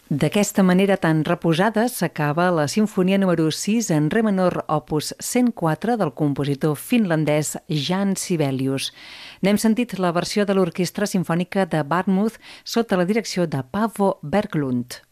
D'aquesta manera tan reposada s'acaba la Simfonia número 6 en re menor opus 104 del compositor finlandès Jan Sibelius. N'hem sentit la versió de l'Orquestra Simfònica de Barmouth sota la direcció de Paavo Berglund.